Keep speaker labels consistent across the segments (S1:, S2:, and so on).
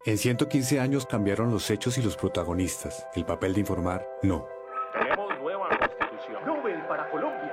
S1: En 115 años cambiaron los hechos y los protagonistas. El papel de informar, no.
S2: Tenemos nueva constitución.
S3: Nobel para Colombia.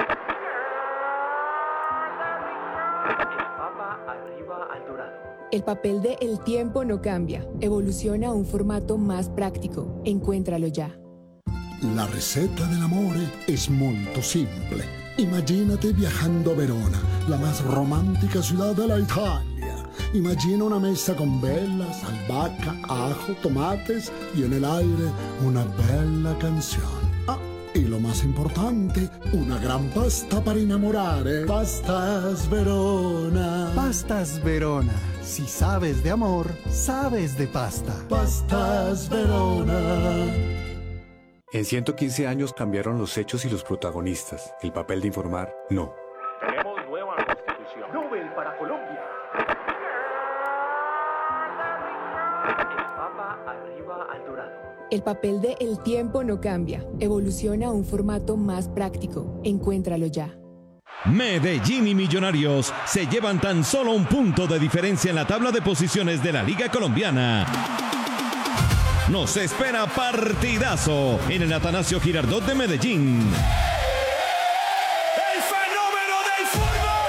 S4: El Papa arriba al Dorado.
S5: El papel de El tiempo no cambia. Evoluciona a un formato más práctico. Encuéntralo ya.
S6: La receta dell'amore es molto simple. Imagínate viajando a Verona, la más romántica ciudad de la Italia. Imagina una mesa con velas, albahaca, ajo, tomates y en el aire una bella canción. Ah, y lo más importante, una gran pasta para enamorare. Pastas Verona.
S7: Pastas Verona. Si sabes de amor, sabes de pasta.
S6: Pastas Verona.
S1: En 115 años cambiaron los hechos y los protagonistas. El papel de informar, no.
S2: Tenemos nueva constitución.
S3: Nobel para Colombia.
S4: El Papa arriba al Dorado.
S5: El papel de El tiempo no cambia. Evoluciona a un formato más práctico. Encuéntralo ya.
S8: Medellín y Millonarios se llevan tan solo un punto de diferencia en la tabla de posiciones de la Liga Colombiana. Nos espera partidazo en el Atanasio Girardot de Medellín.
S2: ¡El fenómeno del fútbol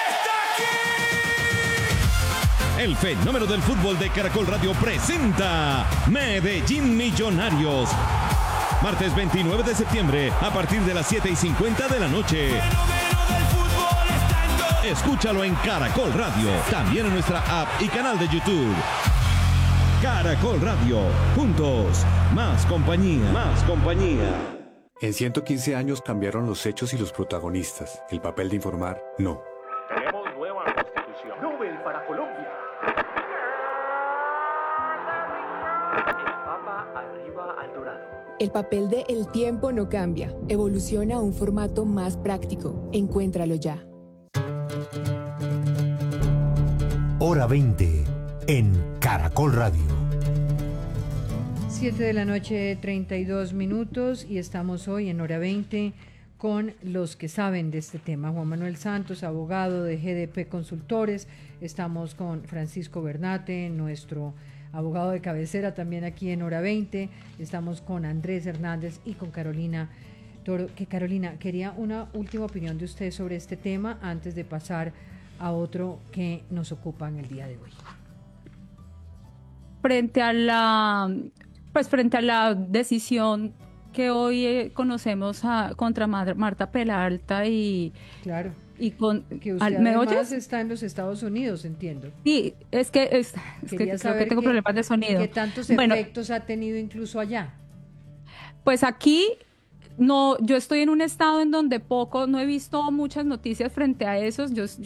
S2: está aquí!
S8: El fenómeno del fútbol de Caracol Radio presenta Medellín Millonarios. Martes 29 de septiembre a partir de las 7:50 de la noche.
S2: ¡El fenómeno del fútbol está en todo!
S8: Escúchalo en Caracol Radio, también en nuestra app y canal de YouTube. Caracol Radio, juntos, más compañía, más compañía.
S1: En 115 años cambiaron los hechos y los protagonistas. El papel de informar, no.
S2: Tenemos nueva constitución.
S3: Nobel para Colombia.
S4: El Papa arriba al Dorado.
S5: El papel de El tiempo no cambia. Evoluciona a un formato más práctico. Encuéntralo ya.
S9: Hora 20 en Caracol Radio.
S10: 7 de la noche, 32 minutos, y estamos hoy en Hora 20 con los que saben de este tema. Juan Manuel Santos, abogado de GDP Consultores. Estamos con Francisco Bernate, nuestro abogado de cabecera, también aquí en Hora 20. Estamos con Andrés Hernández y con Carolina Toro. Carolina, quería una última opinión de usted sobre este tema antes de pasar a otro que nos ocupa en el día de hoy.
S11: Frente a la decisión que hoy conocemos contra Marta Peralta y
S10: claro,
S11: y con
S10: que usted
S11: ¿me
S10: además
S11: oyes?
S10: está en los Estados Unidos, entiendo.
S11: Sí, es que creo que tengo problemas de sonido.
S10: ¿Qué tantos
S11: Bueno,
S10: efectos ha tenido incluso allá?
S11: pues aquí no, yo estoy en un estado en donde no he visto muchas noticias frente a eso.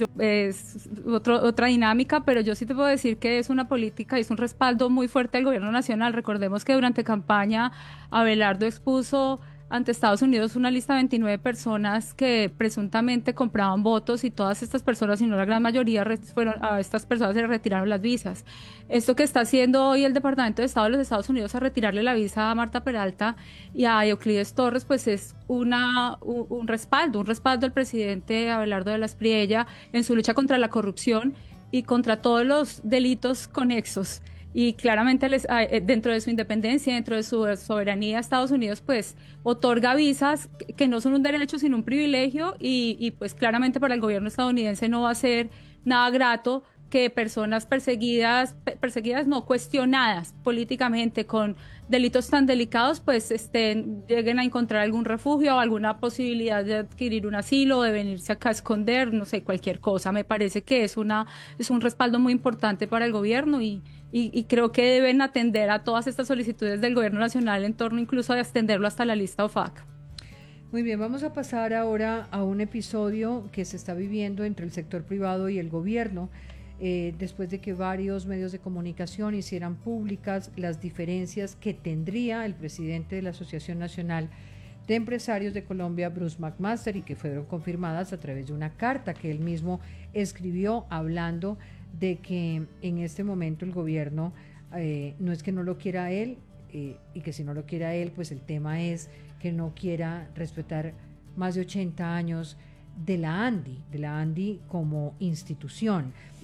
S11: Es otra dinámica, pero yo sí te puedo decir que es una política y es un respaldo muy fuerte del gobierno nacional. Recordemos que durante campaña Abelardo expuso ante Estados Unidos una lista de 29 personas que presuntamente compraban votos, y todas estas personas, si no la gran mayoría, a estas personas se les retiraron las visas. Esto que está haciendo hoy el Departamento de Estado de los Estados Unidos a retirarle la visa a Marta Peralta y a Euclides Torres, pues es un respaldo al presidente Abelardo de la Espriella en su lucha contra la corrupción y contra todos los delitos conexos. Y claramente dentro de su independencia, dentro de su soberanía, Estados Unidos pues otorga visas que no son un derecho sino un privilegio, y pues claramente para el gobierno estadounidense no va a ser nada grato que personas perseguidas no, cuestionadas políticamente con delitos tan delicados, pues lleguen a encontrar algún refugio o alguna posibilidad de adquirir un asilo o de venirse acá a esconder, no sé, cualquier cosa. Me parece que es un respaldo muy importante para el gobierno, y creo que deben atender a todas estas solicitudes del gobierno nacional en torno incluso a extenderlo hasta la lista OFAC.
S10: Muy bien, vamos a pasar ahora a un episodio que se está viviendo entre el sector privado y el gobierno, después de que varios medios de comunicación hicieran públicas las diferencias que tendría el presidente de la Asociación Nacional de Empresarios de Colombia, Bruce McMaster, y que fueron confirmadas a través de una carta que él mismo escribió hablando de que en este momento el gobierno no es que no lo quiera él, y que si no lo quiera él, pues el tema es que no quiera respetar más de 80 años de la ANDI como institución.